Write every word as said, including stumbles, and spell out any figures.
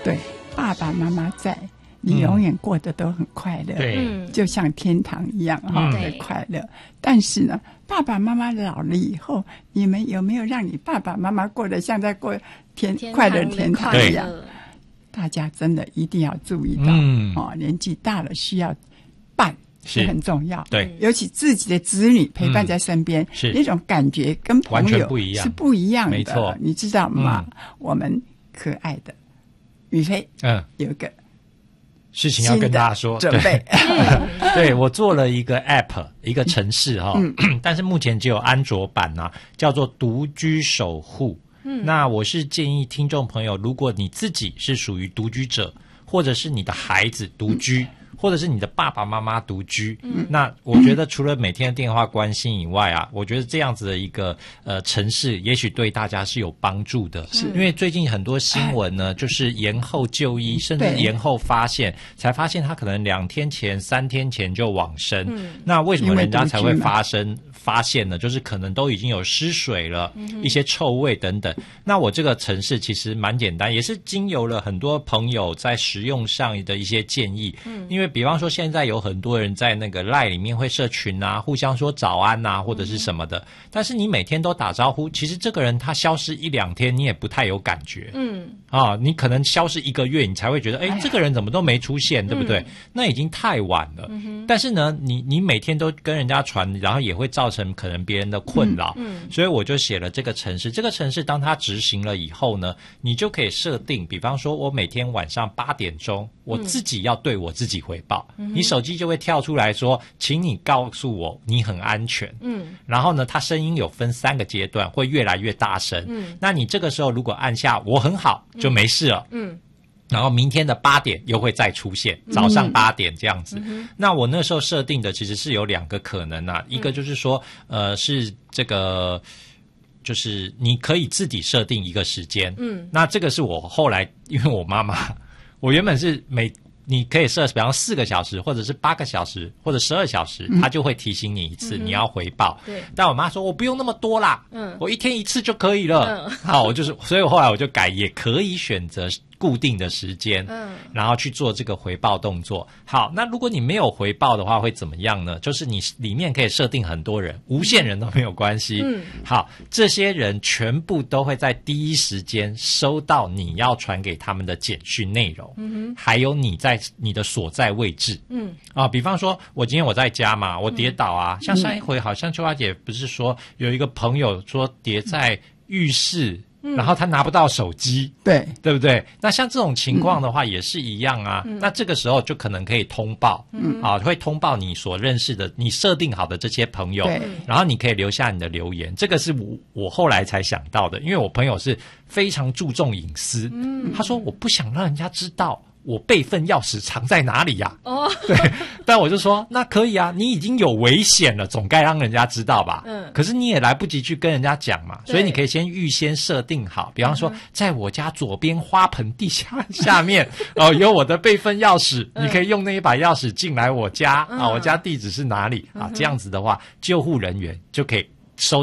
对，爸爸妈妈在，你永远过得都很快乐， 对、 嗯，就像天堂一样哈，的、嗯、快乐。但是呢，爸爸妈妈老了以后，你们有没有让你爸爸妈妈过得像在过天快乐天堂一样？大家真的一定要注意到，嗯、哦，年纪大了需要伴。是很重要， 对， 尤其自己的子女陪伴在身边，嗯、是那种感觉跟朋友不一样， 是不一样的， 没错， 你知道吗？嗯、我们可爱的宇飞，嗯，有一个事情要跟大家说， 准备， 对, 对我做了一个 app， 一个程式哈、哦嗯，但是目前只有安卓版啊，叫做独居守护。嗯，那我是建议听众朋友，如果你自己是属于独居者，或者是你的孩子独居。嗯或者是你的爸爸妈妈独居、嗯、那我觉得除了每天的电话关心以外啊，我觉得这样子的一个呃程式也许对大家是有帮助的，是因为最近很多新闻呢就是延后就医甚至延后发现，才发现他可能两天前三天前就往生、嗯、那为什么人家才会发生发现呢？就是可能都已经有失水了、嗯、一些臭味等等。那我这个程式其实蛮简单，也是经由了很多朋友在实用上的一些建议，嗯，因为比方说现在有很多人在那个 LINE 里面会社群啊，互相说早安啊或者是什么的、嗯、但是你每天都打招呼，其实这个人他消失一两天你也不太有感觉，嗯啊，你可能消失一个月你才会觉得哎，这个人怎么都没出现、哎、对不对、嗯、那已经太晚了、嗯、但是呢你你每天都跟人家传，然后也会造成可能别人的困扰、嗯嗯、所以我就写了这个程式。这个程式当它执行了以后呢，你就可以设定，比方说我每天晚上八点钟我自己要对我自己回报、嗯、你手机就会跳出来说请你告诉我你很安全，嗯，然后呢它声音有分三个阶段，会越来越大声，嗯，那你这个时候如果按下我很好就没事了，嗯，嗯，然后明天的八点又会再出现，早上八点这样子、嗯、那我那时候设定的其实是有两个可能啊、嗯、一个就是说呃是这个就是你可以自己设定一个时间，嗯，那这个是我后来因为我妈妈，我原本是每你可以设比方四个小时或者是八个小时或者十二小时，她、嗯、就会提醒你一次、嗯、你要回报，对，但我妈说我不用那么多啦，嗯，我一天一次就可以了，嗯，好，我就是所以后来我就改，也可以选择固定的时间，嗯，然后去做这个回报动作。好，那如果你没有回报的话会怎么样呢？就是你里面可以设定很多人，无限人都没有关系，嗯，好，这些人全部都会在第一时间收到你要传给他们的简讯内容，嗯哼，还有你在你的所在位置，嗯，啊，比方说我今天我在家嘛，我跌倒啊，嗯，像上一回好像秋花姐不是说有一个朋友说跌在浴室，嗯，然后他拿不到手机，对，对不对？那像这种情况的话也是一样啊，嗯，那这个时候就可能可以通报，嗯，啊，会通报你所认识的你设定好的这些朋友，然后你可以留下你的留言。这个是我我后来才想到的，因为我朋友是非常注重隐私，嗯，他说我不想让人家知道我备份钥匙藏在哪里呀？啊？哦，对，但我就说那可以啊，你已经有危险了，总该让人家知道吧？嗯，可是你也来不及去跟人家讲嘛，所以你可以先预先设定好，比方说，嗯，在我家左边花盆地下下面哦有我的备份钥匙，嗯，你可以用那一把钥匙进来我家，嗯，啊，我家地址是哪里，嗯，啊？这样子的话，救护人员就可以